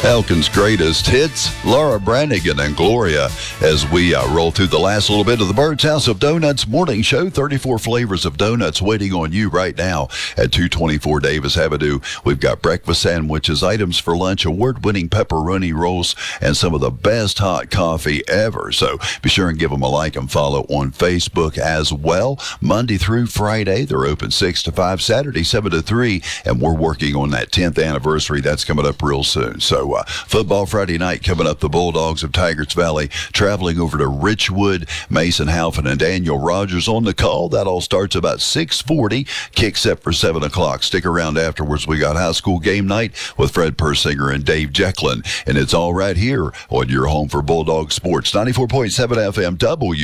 Elkin's greatest hits, Laura Branigan and Gloria, as we roll through the last little bit of the Bird's House of Donuts morning show. 34 flavors of donuts waiting on you right now at 224 Davis Avenue. We've got breakfast sandwiches, items for lunch, award-winning pepperoni rolls, and some of the best hot coffee ever. So be sure and give them a like and follow on Facebook as well. Monday through Friday, they're open 6 to 5, Saturday 7 to 3, and we're working on that 10th anniversary. That's coming up real soon. So football Friday night coming up, the Bulldogs of Tigers Valley traveling over to Richwood. Mason Halfin and Daniel Rogers on the call. That all starts about 6:40. Kick set for 7 o'clock. Stick around afterwards. We got high school game night with Fred Persinger and Dave Jecklin. And it's all right here on your home for Bulldog Sports. 94.7 FM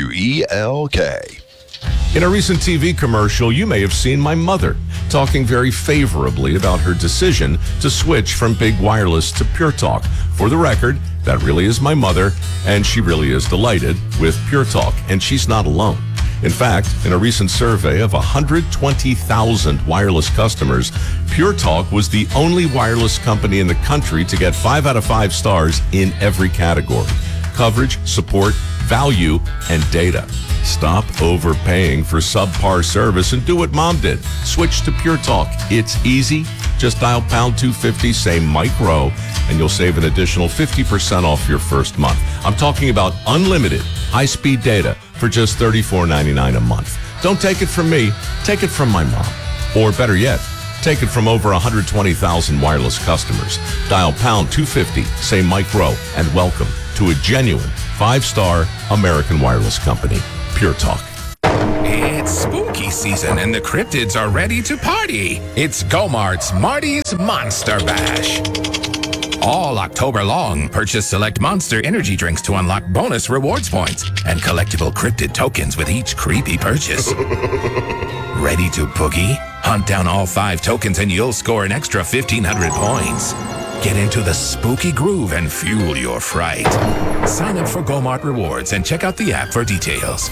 WELK. In a recent TV commercial, you may have seen my mother talking very favorably about her decision to switch from Big Wireless to Pure Talk. For the record, that really is my mother, and she really is delighted with Pure Talk, and she's not alone. In fact, in a recent survey of 120,000 wireless customers, Pure Talk was the only wireless company in the country to get 5 out of 5 stars in every category: coverage, support, value, and data. Stop overpaying for subpar service and do what Mom did. Switch to Pure Talk. It's easy. Just dial pound 250, say Mike Rowe, and you'll save an additional 50% off your first month. I'm talking about unlimited high-speed data for just $34.99 a month. Don't take it from me. Take it from my mom. Or better yet, take it from over 120,000 wireless customers. Dial pound 250, say Mike Rowe, and welcome to a genuine 5-star American wireless company. Pure Talk. It's spooky season and the cryptids are ready to party. It's Go-Mart's Marty's Monster Bash. All October long, purchase select Monster energy drinks to unlock bonus rewards points and collectible cryptid tokens with each creepy purchase. Ready to boogie? Hunt down all 5 tokens and you'll score an extra 1,500 points. Get into the spooky groove and fuel your fright. Sign up for Go-Mart Rewards and check out the app for details.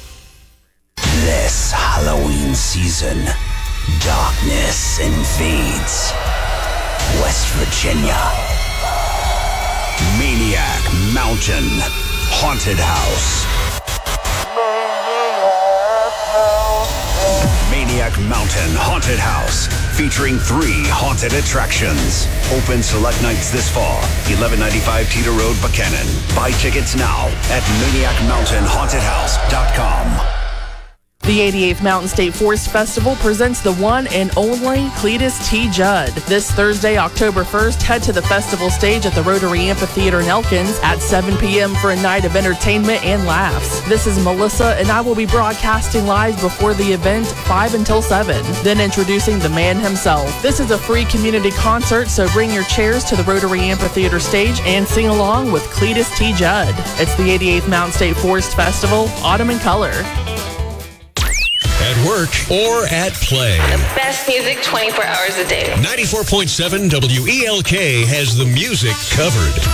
This Halloween season, darkness invades West Virginia. Maniac Mountain Haunted House. Maniac Mountain Haunted House, featuring 3 haunted attractions. Open select nights this fall. 1195 Teeter Road, Buchanan. Buy tickets now at maniacmountainhauntedhouse.com. The 88th Mountain State Forest Festival presents the one and only Cletus T. Judd. This Thursday, October 1st, head to the festival stage at the Rotary Amphitheater in Elkins at 7 p.m. for a night of entertainment and laughs. This is Melissa, and I will be broadcasting live before the event 5 until 7. Then introducing the man himself. This is a free community concert, so bring your chairs to the Rotary Amphitheater stage and sing along with Cletus T. Judd. It's the 88th Mountain State Forest Festival, Autumn in Color. At work or at play. The best music 24 hours a day. 94.7 WELK has the music covered.